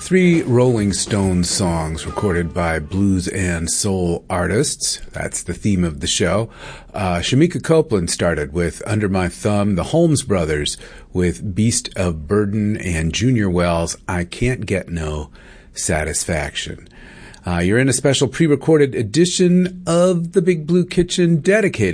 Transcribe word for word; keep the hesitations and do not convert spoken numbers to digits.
three Rolling Stones songs recorded by blues and soul artists. That's the theme of the show. Uh, Shamika Copeland started with Under My Thumb, the Holmes Brothers with Beast of Burden, and Junior Wells, I Can't Get No Satisfaction. Uh, you're in a special pre-recorded edition of The Big Blue Kitchen dedicated